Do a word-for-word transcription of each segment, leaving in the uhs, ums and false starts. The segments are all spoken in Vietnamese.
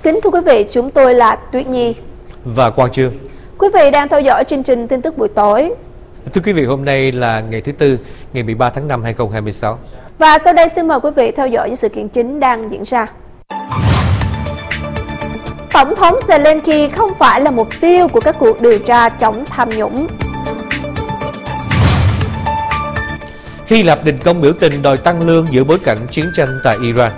Kính thưa quý vị, chúng tôi là Tuyết Nhi và Quang Trương. Quý vị đang theo dõi chương trình tin tức buổi tối. Thưa quý vị, hôm nay là ngày thứ Tư, ngày mười ba tháng năm hai nghìn không trăm hai mươi sáu. Và sau đây xin mời quý vị theo dõi những sự kiện chính đang diễn ra. Tổng thống Zelensky không phải là mục tiêu của các cuộc điều tra chống tham nhũng. Hy Lạp đình công biểu tình đòi tăng lương giữa bối cảnh chiến tranh tại Iran.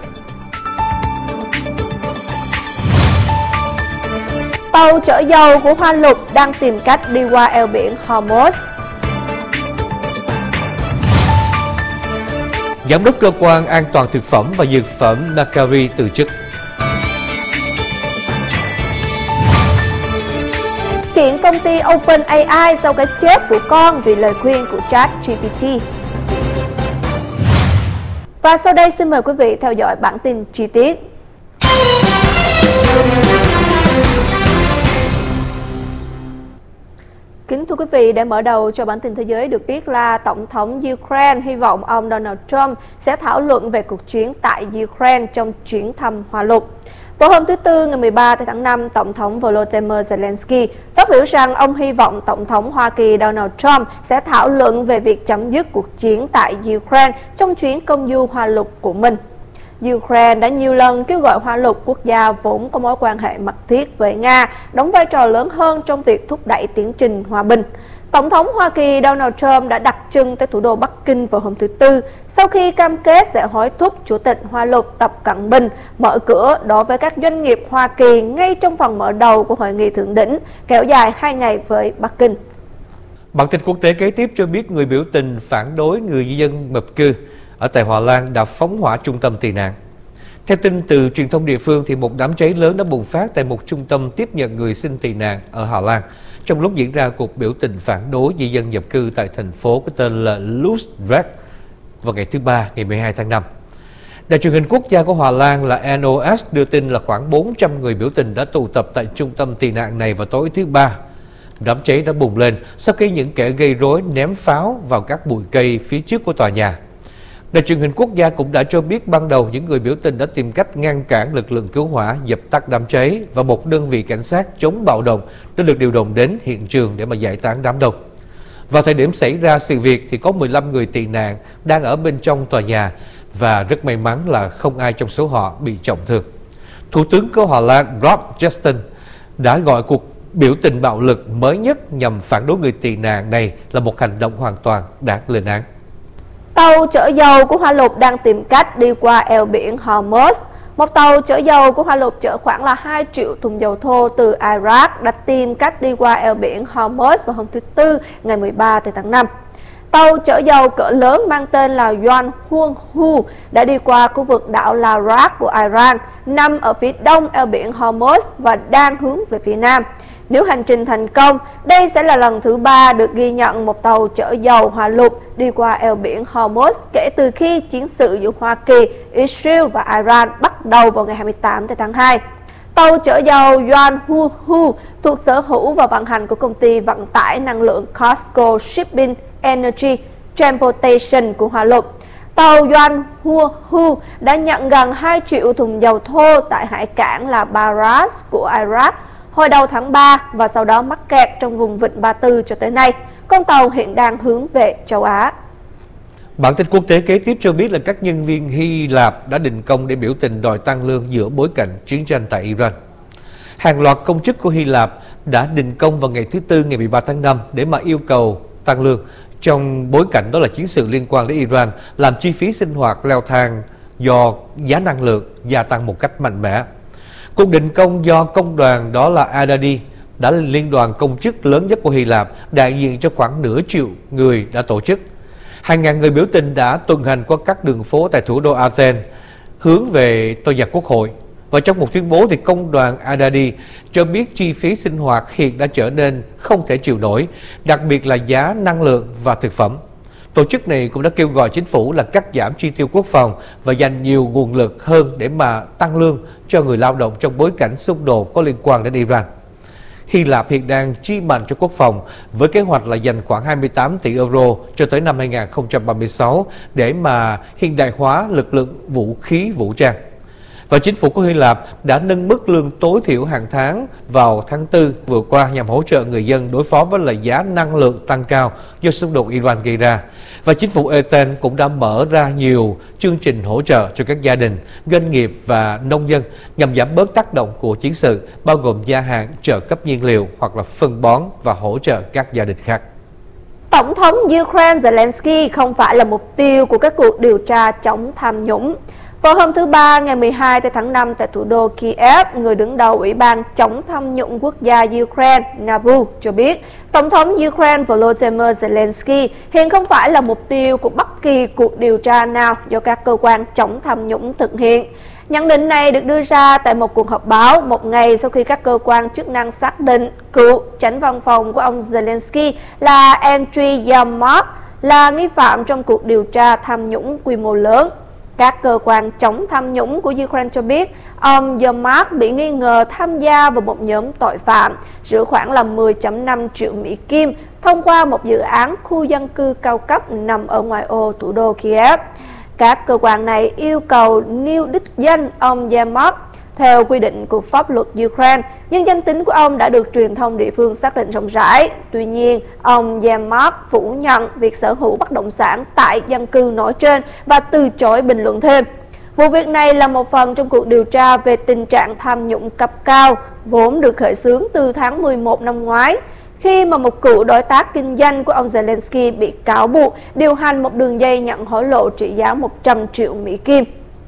Tàu chở dầu của Hoa Lục đang tìm cách đi qua eo biển Hormuz. Giám đốc cơ quan an toàn thực phẩm và dược phẩm Nakari từ chức. Kiện công ty OpenAI sau cái chết của con vì lời khuyên của ChatGPT. Và sau đây xin mời quý vị theo dõi bản tin chi tiết. Kính thưa quý vị, để mở đầu cho bản tin thế giới, được biết là Tổng thống Ukraine hy vọng ông Donald Trump sẽ thảo luận về cuộc chiến tại Ukraine trong chuyến thăm Hoa Lục. Vào hôm thứ Tư ngày mười ba tháng năm, Tổng thống Volodymyr Zelensky phát biểu rằng ông hy vọng Tổng thống Hoa Kỳ Donald Trump sẽ thảo luận về việc chấm dứt cuộc chiến tại Ukraine trong chuyến công du Hoa Lục của mình. Ukraine đã nhiều lần kêu gọi Hoa Lục, quốc gia vốn có mối quan hệ mật thiết với Nga, đóng vai trò lớn hơn trong việc thúc đẩy tiến trình hòa bình. Tổng thống Hoa Kỳ Donald Trump đã đặt chân tới thủ đô Bắc Kinh vào hôm thứ Tư sau khi cam kết sẽ hối thúc Chủ tịch Hoa Lục Tập Cận Bình mở cửa đối với các doanh nghiệp Hoa Kỳ ngay trong phần mở đầu của hội nghị thượng đỉnh kéo dài hai ngày với Bắc Kinh. Bản tin quốc tế kế tiếp cho biết người biểu tình phản đối người di dân nhập cư ở tại Hà Lan đã phóng hỏa trung tâm tị nạn. Theo tin từ truyền thông địa phương, thì một đám cháy lớn đã bùng phát tại một trung tâm tiếp nhận người xin tị nạn ở Hà Lan trong lúc diễn ra cuộc biểu tình phản đối di dân nhập cư tại thành phố có tên là Utrecht vào ngày thứ Ba, ngày mười hai tháng năm. Đài truyền hình quốc gia của Hà Lan là en o ét đưa tin là khoảng bốn trăm người biểu tình đã tụ tập tại trung tâm tị nạn này vào tối thứ Ba. Đám cháy đã bùng lên sau khi những kẻ gây rối ném pháo vào các bụi cây phía trước của tòa nhà. Đài truyền hình quốc gia cũng đã cho biết ban đầu những người biểu tình đã tìm cách ngăn cản lực lượng cứu hỏa dập tắt đám cháy và một đơn vị cảnh sát chống bạo động đã được điều động đến hiện trường để mà giải tán đám đông. Vào thời điểm xảy ra sự việc thì có mười lăm người tị nạn đang ở bên trong tòa nhà và rất may mắn là không ai trong số họ bị trọng thương. Thủ tướng của Hà Lan Rob Justin đã gọi cuộc biểu tình bạo lực mới nhất nhằm phản đối người tị nạn này là một hành động hoàn toàn đáng lên án. Tàu chở dầu của Hoa Lục đang tìm cách đi qua eo biển Hormuz. Một tàu chở dầu của Hoa Lục chở khoảng là hai triệu thùng dầu thô từ Iraq đã tìm cách đi qua eo biển Hormuz vào hôm thứ Tư ngày mười ba tháng năm. Tàu chở dầu cỡ lớn mang tên là Yuan Huang Hu đã đi qua khu vực đảo Larak của Iran, nằm ở phía đông eo biển Hormuz và đang hướng về phía nam. Nếu hành trình thành công, đây sẽ là lần thứ ba được ghi nhận một tàu chở dầu Hoa Lục đi qua eo biển Hormuz kể từ khi chiến sự giữa Hoa Kỳ, Israel và Iran bắt đầu vào ngày hai mươi tám tháng hai. Tàu chở dầu Yuan Hu Hu thuộc sở hữu và vận hành của công ty vận tải năng lượng COSCO Shipping Energy Transportation của Hoa Lục. Tàu Yuan Hu Hu đã nhận gần hai triệu thùng dầu thô tại hải cảng là Baras của Iraq hồi đầu tháng ba và sau đó mắc kẹt trong vùng vịnh Ba Tư cho tới nay. Con tàu hiện đang hướng về châu Á. Bản tin quốc tế kế tiếp cho biết là các nhân viên Hy Lạp đã đình công để biểu tình đòi tăng lương giữa bối cảnh chiến tranh tại Iran. Hàng loạt công chức của Hy Lạp đã đình công vào ngày thứ Tư ngày mười ba tháng năm để mà yêu cầu tăng lương trong bối cảnh đó là chiến sự liên quan đến Iran làm chi phí sinh hoạt leo thang do giá năng lượng gia tăng một cách mạnh mẽ. Cuộc đình công do công đoàn đó là Adadi đã là liên đoàn công chức lớn nhất của Hy Lạp, đại diện cho khoảng nửa triệu người đã tổ chức. Hàng ngàn người biểu tình đã tuần hành qua các đường phố tại thủ đô Athens hướng về tòa nhà quốc hội. Và trong một tuyên bố thì công đoàn Adadi cho biết chi phí sinh hoạt hiện đã trở nên không thể chịu nổi, đặc biệt là giá năng lượng và thực phẩm. Tổ chức này cũng đã kêu gọi chính phủ là cắt giảm chi tiêu quốc phòng và dành nhiều nguồn lực hơn để mà tăng lương cho người lao động trong bối cảnh xung đột có liên quan đến Iran. Hy Lạp hiện đang chi mạnh cho quốc phòng với kế hoạch là dành khoảng hai mươi tám tỷ euro cho tới năm hai nghìn không trăm ba mươi sáu để mà hiện đại hóa lực lượng vũ khí vũ trang. Và chính phủ của Hy Lạp đã nâng mức lương tối thiểu hàng tháng vào tháng tư vừa qua nhằm hỗ trợ người dân đối phó với lại giá năng lượng tăng cao do xung đột Iran gây ra. Và chính phủ Athens cũng đã mở ra nhiều chương trình hỗ trợ cho các gia đình, doanh nghiệp và nông dân nhằm giảm bớt tác động của chiến sự, bao gồm gia hạn, trợ cấp nhiên liệu hoặc là phân bón và hỗ trợ các gia đình khác. Tổng thống Ukraine Zelensky không phải là mục tiêu của các cuộc điều tra chống tham nhũng. Vào hôm thứ Ba, ngày mười hai tháng năm tại thủ đô Kiev, người đứng đầu Ủy ban chống tham nhũng quốc gia Ukraine Nabu cho biết Tổng thống Ukraine Volodymyr Zelensky hiện không phải là mục tiêu của bất kỳ cuộc điều tra nào do các cơ quan chống tham nhũng thực hiện. Nhận định này được đưa ra tại một cuộc họp báo một ngày sau khi các cơ quan chức năng xác định cựu chánh văn phòng của ông Zelensky là Andriy Yermak là nghi phạm trong cuộc điều tra tham nhũng quy mô lớn. Các cơ quan chống tham nhũng của Ukraine cho biết ông Yermak bị nghi ngờ tham gia vào một nhóm tội phạm giữ khoảng là mười phẩy năm triệu Mỹ Kim thông qua một dự án khu dân cư cao cấp nằm ở ngoại ô thủ đô Kiev. Các cơ quan này yêu cầu nêu đích danh ông Yermak theo quy định của pháp luật Ukraine, nhưng danh tính của ông đã được truyền thông địa phương xác định rộng rãi. Tuy nhiên, ông Yermak phủ nhận việc sở hữu bất động sản tại dân cư nói trên và từ chối bình luận thêm. Vụ việc này là một phần trong cuộc điều tra về tình trạng tham nhũng cấp cao, vốn được khởi xướng từ tháng mười một năm ngoái, khi mà một cựu đối tác kinh doanh của ông Zelensky bị cáo buộc điều hành một đường dây nhận hối lộ trị giá một trăm triệu Mỹ Kim.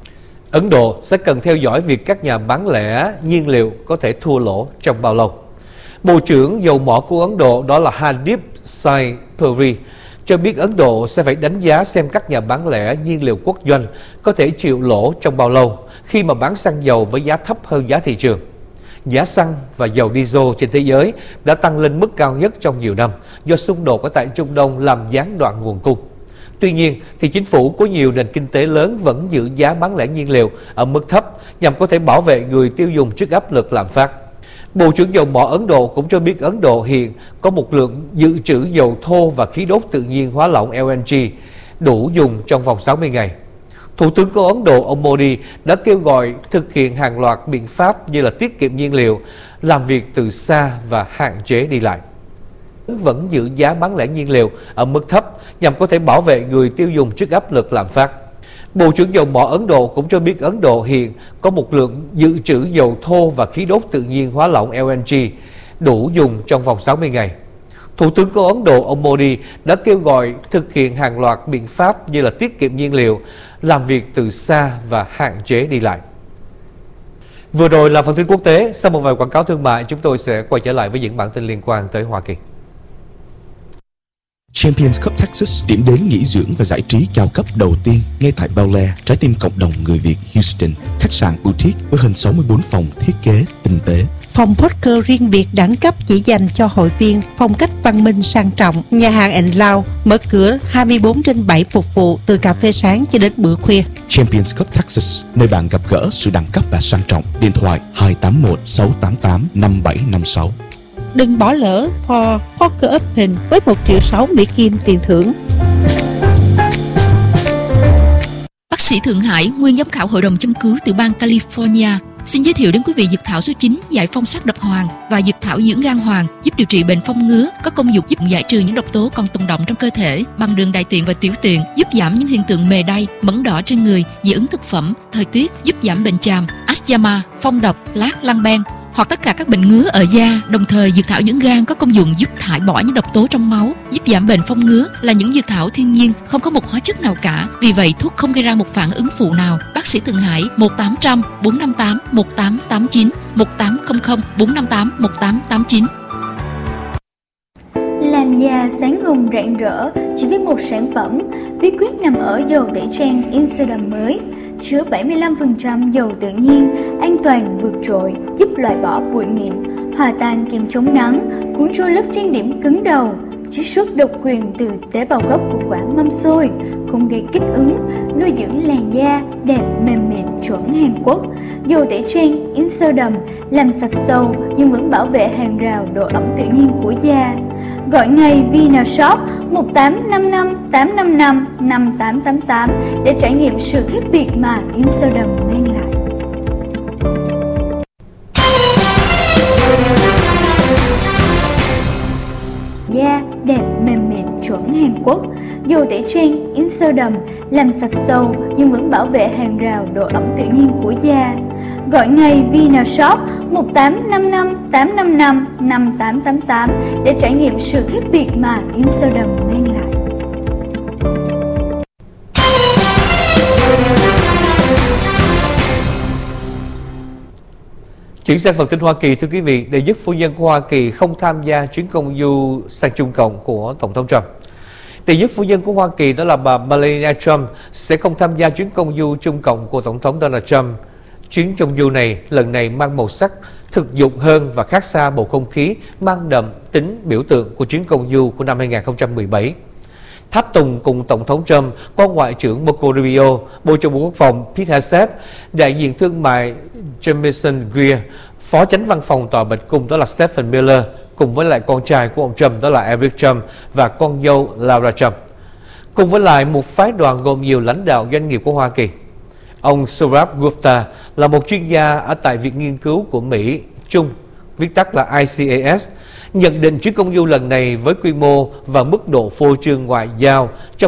Ấn Độ sẽ cần theo dõi việc các nhà bán lẻ nhiên liệu có thể thua lỗ trong bao lâu. Bộ trưởng dầu mỏ của Ấn Độ, đó là Hardeep Singh Puri, cho biết Ấn Độ sẽ phải đánh giá xem các nhà bán lẻ nhiên liệu quốc doanh có thể chịu lỗ trong bao lâu khi mà bán xăng dầu với giá thấp hơn giá thị trường. Giá xăng và dầu diesel trên thế giới đã tăng lên mức cao nhất trong nhiều năm do xung đột ở tại Trung Đông làm gián đoạn nguồn cung. Tuy nhiên, thì chính phủ của nhiều nền kinh tế lớn vẫn giữ giá bán lẻ nhiên liệu ở mức thấp nhằm có thể bảo vệ người tiêu dùng trước áp lực lạm phát. Bộ trưởng dầu mỏ Ấn Độ cũng cho biết Ấn Độ hiện có một lượng dự trữ dầu thô và khí đốt tự nhiên hóa lỏng L N G đủ dùng trong vòng sáu mươi ngày. Thủ tướng của Ấn Độ, ông Modi, đã kêu gọi thực hiện hàng loạt biện pháp như là tiết kiệm nhiên liệu, làm việc từ xa và hạn chế đi lại. Vẫn giữ giá bán lẻ nhiên liệu ở mức thấp nhằm có thể bảo vệ người tiêu dùng trước áp lực lạm phát. Bộ trưởng dầu mỏ Ấn Độ cũng cho biết Ấn Độ hiện có một lượng dự trữ dầu thô và khí đốt tự nhiên hóa lỏng L N G đủ dùng trong vòng sáu mươi ngày. Thủ tướng của Ấn Độ, ông Modi, đã kêu gọi thực hiện hàng loạt biện pháp như là tiết kiệm nhiên liệu, làm việc từ xa và hạn chế đi lại. Vừa rồi là phần tin quốc tế. Sau một vài quảng cáo thương mại, chúng tôi sẽ quay trở lại với những bản tin liên quan tới Hoa Kỳ. Champions Cup Texas, điểm đến nghỉ dưỡng và giải trí cao cấp đầu tiên ngay tại Bel Air, trái tim cộng đồng người Việt Houston. Khách sạn boutique với hơn sáu mươi bốn phòng thiết kế tinh tế. Phòng poker riêng biệt đẳng cấp chỉ dành cho hội viên, phong cách văn minh sang trọng. Nhà hàng and Lounge mở cửa hai mươi bốn trên bảy phục vụ từ cà phê sáng cho đến bữa khuya. Champions Cup Texas, nơi bạn gặp gỡ sự đẳng cấp và sang trọng. Điện thoại hai tám một sáu tám tám năm bảy năm sáu. Đừng bỏ lỡ For Poker Open với một triệu sáu Mỹ Kim tiền thưởng. Bác sĩ Thượng Hải, nguyên giám khảo hội đồng châm cứu từ bang California, xin giới thiệu đến quý vị dược thảo số chín giải phong sắc độc hoàng và dược thảo dưỡng gan hoàng, giúp điều trị bệnh phong ngứa, có công dụng giúp giải trừ những độc tố còn tồn động trong cơ thể bằng đường đại tiện và tiểu tiện, giúp giảm những hiện tượng mề đay, mẩn đỏ trên người, dị ứng thực phẩm, thời tiết, giúp giảm bệnh chàm, asthma, phong độc, lát, lăng ben hoặc tất cả các bệnh ngứa ở da. Đồng thời, dược thảo dưỡng gan có công dụng giúp thải bỏ những độc tố trong máu, giúp giảm bệnh phong ngứa, là những dược thảo thiên nhiên, không có một hóa chất nào cả. Vì vậy, thuốc không gây ra một phản ứng phụ nào. Bác sĩ Thượng Hải một tám không không bốn năm tám một tám tám chín một tám không không bốn năm tám một tám tám chín. Làn da sáng hồng rạng rỡ chỉ với một sản phẩm. Bí quyết nằm ở dầu tẩy trang Insodam mới, chứa bảy mươi lăm phần trăm dầu tự nhiên, an toàn vượt trội, giúp loại bỏ bụi mịn, hòa tan kem chống nắng, cuốn trôi lớp trang điểm cứng đầu, chiết xuất độc quyền từ tế bào gốc của quả mâm xôi, không gây kích ứng, nuôi dưỡng làn da đẹp mềm mịn chuẩn Hàn Quốc. Dầu tẩy trang Insodam làm sạch sâu nhưng vẫn bảo vệ hàng rào độ ẩm tự nhiên của da. Gọi ngay Vinashop một tám năm năm tám năm năm năm tám tám tám để trải nghiệm sự khác biệt mà Insodam mang lại. dầu tẩy trang Insodum làm sạch sâu nhưng vẫn bảo vệ hàng rào độ ẩm tự nhiên của da. Gọi ngay Vinashop một tám năm năm tám năm năm năm tám tám tám để trải nghiệm sự khác biệt mà Insodum mang lại. Chuyển sang phần tin Hoa Kỳ, thưa quý vị, đệ nhất phu nhân của Hoa Kỳ không tham gia chuyến công du sang Trung Cộng của Tổng thống Trump. Đệ nhất phu nhân của Hoa Kỳ đó là bà Melania Trump sẽ không tham gia chuyến công du Trung Cộng của Tổng thống Donald Trump. Chuyến công du này lần này mang màu sắc thực dụng hơn và khác xa bầu không khí mang đậm tính biểu tượng của chuyến công du của năm hai nghìn không trăm mười bảy. Tháp tùng cùng Tổng thống Trump có Ngoại trưởng Marco Rubio, Bộ trưởng Bộ Quốc phòng Pete Hegseth, đại diện thương mại Jamieson Greer, Phó Chánh Văn phòng Tòa Bạch Cung đó là Stephen Miller, cùng với lại con trai của ông Trump đó là Eric Trump và con dâu Laura Trump, cùng với lại một phái đoàn gồm nhiều lãnh đạo doanh nghiệp của Hoa Kỳ. Ông Saurabh Gupta là một chuyên gia ở tại Viện Nghiên cứu của Mỹ Trung, viết tắt là I C A S, nhận định chuyến công du lần này với quy mô và mức độ phô trương ngoại giao trong